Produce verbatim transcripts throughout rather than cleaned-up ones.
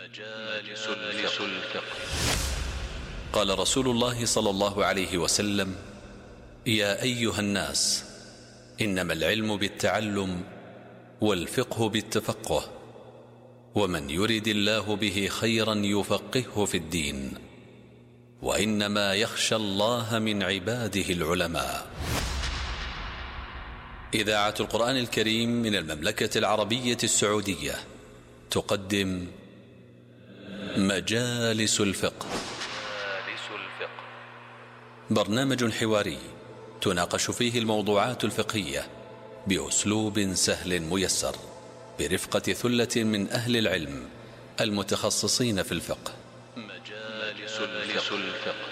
مجالس الفقه. قال رسول الله صلى الله عليه وسلم: يا أيها الناس، إنما العلم بالتعلم والفقه بالتفقه، ومن يرد الله به خيرا يفقهه في الدين، وإنما يخشى الله من عباده العلماء. إذاعة القرآن الكريم من المملكة العربية السعودية تقدم مجالس الفقه. برنامج حواري تناقش فيه الموضوعات الفقهية بأسلوب سهل ميسر، برفقة ثلة من أهل العلم المتخصصين في الفقه. مجالس الفقه.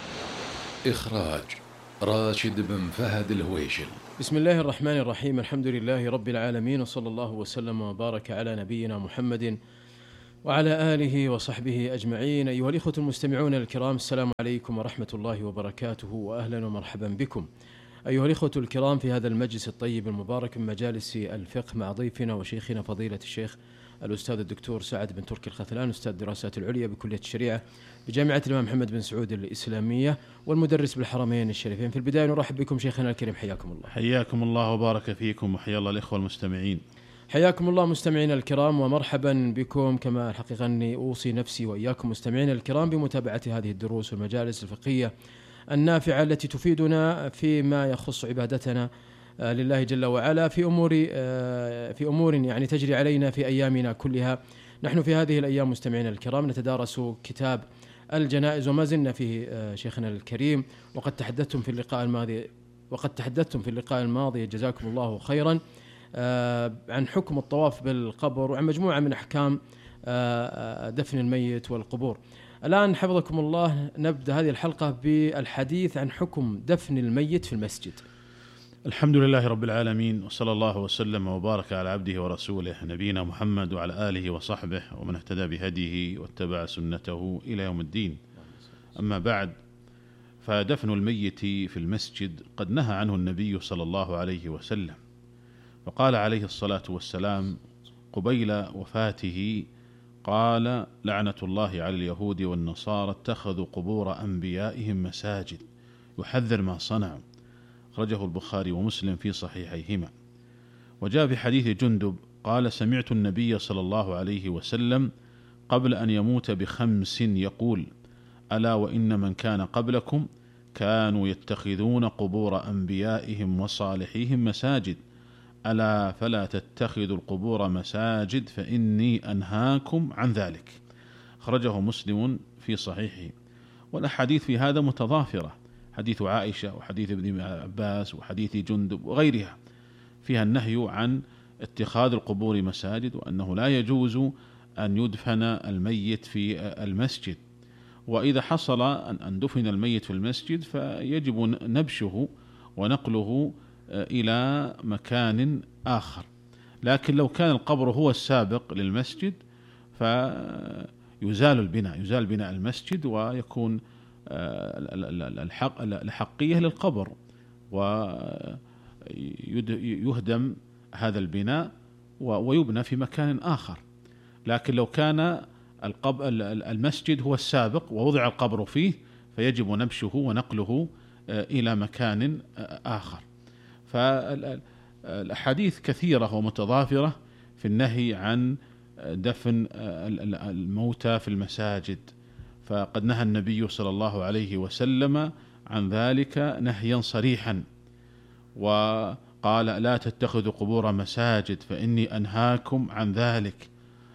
إخراج راشد بن فهد الهويشل. بسم الله الرحمن الرحيم. الحمد لله رب العالمين، وصلى الله وسلم وبارك على نبينا محمد وعلى آله وصحبه أجمعين. أيها الإخوة المستمعون الكرام، السلام عليكم ورحمة الله وبركاته، وأهلا ومرحبا بكم أيها الإخوة الكرام في هذا المجلس الطيب المبارك من مجالس الفقه، مع ضيفنا وشيخنا فضيلة الشيخ الأستاذ الدكتور سعد بن تركي الخثلان، أستاذ الدراسات العليا بكلية الشريعة بجامعة الإمام محمد بن سعود الإسلامية، والمدرس بالحرمين الشريفين. في البداية نرحب بكم شيخنا الكريم، حياكم الله. حياكم الله وبارك فيكم، وحيا الله الإخوة المستمعين. حياكم الله مستمعينا الكرام، ومرحبا بكم. كما الحقيقة أني أوصي نفسي وإياكم مستمعينا الكرام بمتابعة هذه الدروس والمجالس الفقهية النافعة التي تفيدنا فيما يخص عبادتنا لله جل وعلا في أمور في أمور يعني تجري علينا في أيامنا كلها. نحن في هذه الأيام مستمعينا الكرام نتدارس كتاب الجنائز، وما زلنا فيه شيخنا الكريم، وقد تحدثتم في اللقاء الماضي وقد تحدثتم في اللقاء الماضي جزاكم الله خيرا عن حكم الطواف بالقبر وعن مجموعة من أحكام دفن الميت والقبور. الآن حفظكم الله نبدأ هذه الحلقة بالحديث عن حكم دفن الميت في المسجد. الحمد لله رب العالمين، وصلى الله وسلم وبارك على عبده ورسوله نبينا محمد وعلى آله وصحبه ومن اهتدى بهديه واتبع سنته إلى يوم الدين. أما بعد، فدفن الميت في المسجد قد نهى عنه النبي صلى الله عليه وسلم، وقال عليه الصلاة والسلام قبيل وفاته، قال: لعنة الله على اليهود والنصارى اتخذوا قبور أنبيائهم مساجد، يحذر ما صنعوا. أخرجه البخاري ومسلم في صحيحيهما. وجاء في حديث جندب قال: سمعت النبي صلى الله عليه وسلم قبل أن يموت بخمس يقول: ألا وإن من كان قبلكم كانوا يتخذون قبور أنبيائهم وصالحيهم مساجد، ألا فلا تتخذوا القبور مساجد فإني أنهاكم عن ذلك. أخرجه مسلم في صحيحه. والأحاديث في هذا متضافرة، حديث عائشة وحديث ابن عباس وحديث جندب وغيرها فيها النهي عن اتخاذ القبور مساجد، وأنه لا يجوز أن يدفن الميت في المسجد. وإذا حصل أن دفن الميت في المسجد فيجب نبشه ونقله إلى مكان آخر. لكن لو كان القبر هو السابق للمسجد فيزال البناء يزال بناء المسجد، ويكون الحق الحقية للقبر، ويهدم هذا البناء ويبنى في مكان آخر. لكن لو كان المسجد هو السابق ووضع القبر فيه فيجب نبشه ونقله إلى مكان آخر. فالأحاديث كثيرة ومتضافرة في النهي عن دفن الموتى في المساجد، فقد نهى النبي صلى الله عليه وسلم عن ذلك نهيا صريحا، وقال: لا تتخذوا قبور مساجد فإني أنهاكم عن ذلك.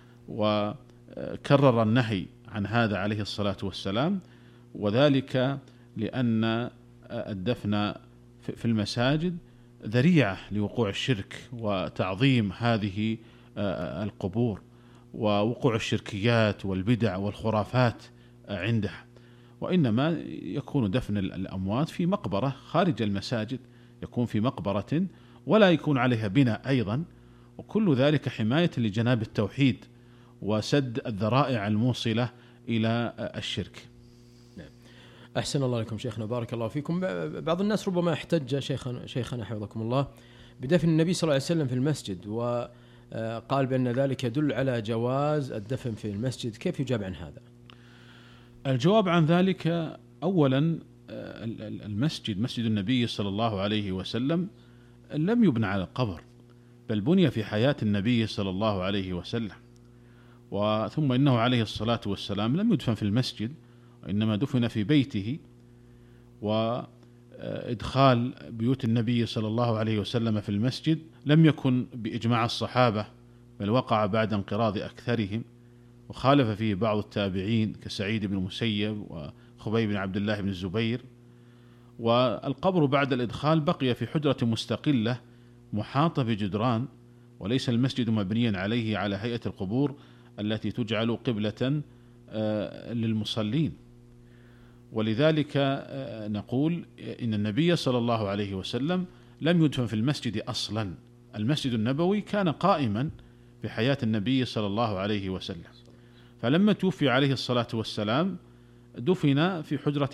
وكرر النهي عن هذا عليه الصلاة والسلام، وذلك لأن الدفن في المساجد ذريعة لوقوع الشرك وتعظيم هذه القبور، ووقوع الشركيات والبدع والخرافات عندها. وإنما يكون دفن الأموات في مقبرة خارج المساجد، يكون في مقبرة ولا يكون عليها بناء أيضا، وكل ذلك حماية لجناب التوحيد وسد الذرائع الموصلة إلى الشرك. أحسن الله لكم شيخنا، بارك الله فيكم. بعض الناس ربما احتج شيخنا شيخنا حفظكم الله بدفن النبي صلى الله عليه وسلم في المسجد، قال بأن ذلك يدل على جواز الدفن في المسجد، كيف يجاب عن هذا؟ الجواب عن ذلك أولا المسجد مسجد النبي صلى الله عليه وسلم لم يبنى على القبر، بل بني في حياة النبي صلى الله عليه وسلم، وثم إنه عليه الصلاة والسلام لم يدفن في المسجد وإنما دفن في بيته. وإدخال بيوت النبي صلى الله عليه وسلم في المسجد لم يكن بإجماع الصحابة، بل وقع بعد انقراض أكثرهم، وخالف فيه بعض التابعين كسعيد بن المسيب وخبيب بن عبد الله بن الزبير. والقبر بعد الإدخال بقي في حجرة مستقلة محاطة بجدران، وليس المسجد مبنيا عليه على هيئة القبور التي تجعل قبلة للمصلين. ولذلك نقول إن النبي صلى الله عليه وسلم لم يدفن في المسجد أصلا. المسجد النبوي كان قائما في حياة النبي صلى الله عليه وسلم، فلما توفي عليه الصلاة والسلام دفن في حجرة